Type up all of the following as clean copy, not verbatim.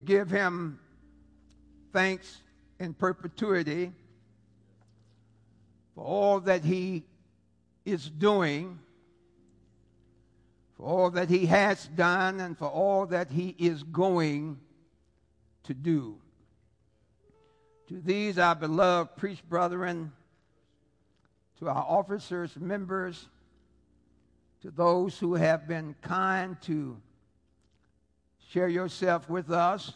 Give him thanks in perpetuity for all that he is doing, for all that he has done, and for all that he is going to do. To these, our beloved priest brethren, to our officers, members, to those who have been kind to share yourself with us,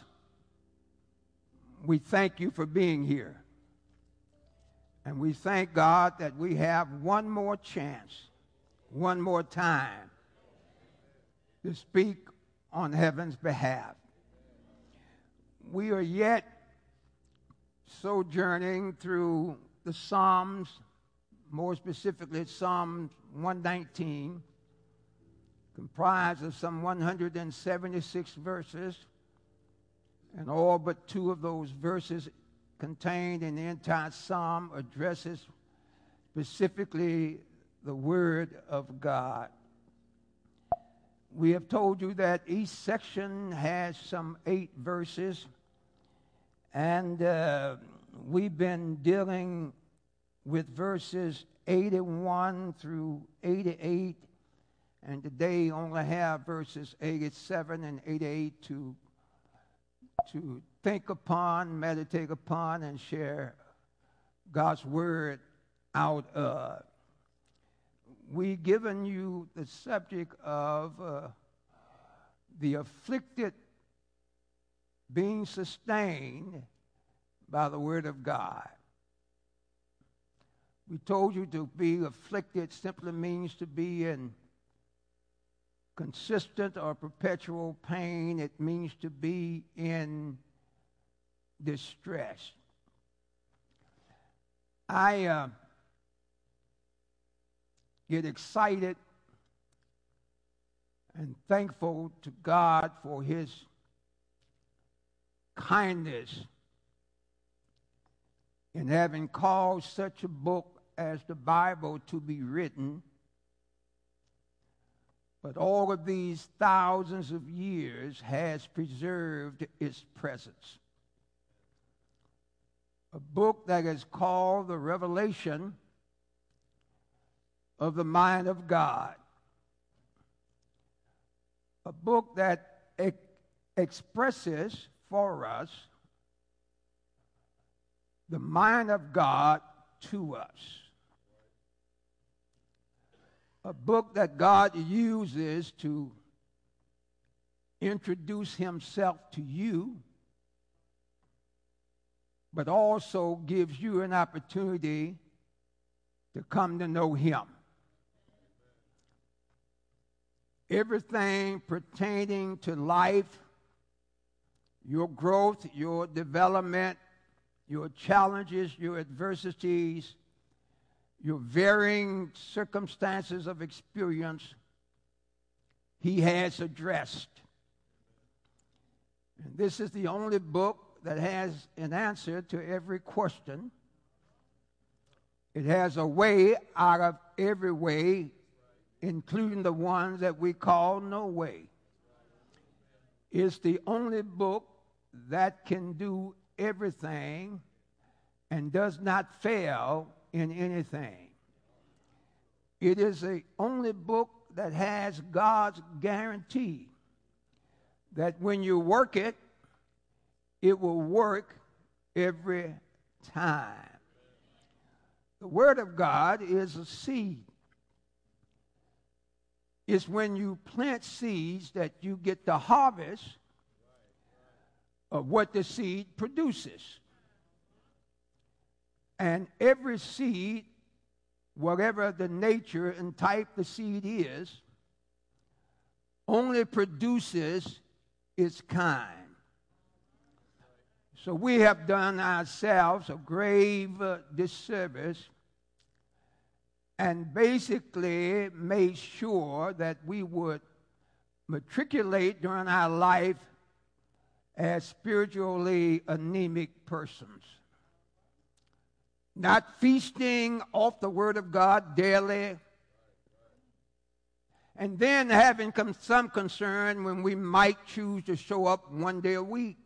we thank you for being here. And we thank God that we have one more chance, one more time to speak on heaven's behalf. We are yet sojourning through the Psalms, more specifically Psalm 119, comprised of some 176 verses, and all but two of those verses contained in the entire psalm addresses specifically the Word of God. We have told you that each section has some 8 verses, and we've been dealing with verses 81 through 88, and today only have verses 87 and 88 to think upon, meditate upon, and share God's Word out of. We've given you the subject of the afflicted being sustained by the Word of God. We told you to be afflicted simply means to be in consistent or perpetual pain. It means to be in distress. I get excited and thankful to God for His kindness in having caused such a book as the Bible to be written. But all of these thousands of years has preserved its presence. A book that is called the Revelation of the Mind of God. A book that expresses for us the mind of God to us. A book that God uses to introduce Himself to you, but also gives you an opportunity to come to know Him. Everything pertaining to life, your growth, your development, your challenges, your adversities, your varying circumstances of experience, He has addressed. And this is the only book that has an answer to every question. It has a way out of every way, including the ones that we call no way. It's the only book that can do everything and does not fail in anything. It is the only book that has God's guarantee that when you work it, it will work every time. The Word of God is a seed. It's when you plant seeds that you get the harvest of what the seed produces. And every seed, whatever the nature and type the seed is, only produces its kind. So we have done ourselves a grave disservice and basically made sure that we would matriculate during our life as spiritually anemic persons. Not feasting off the Word of God daily, and then having some concern when we might choose to show up one day a week.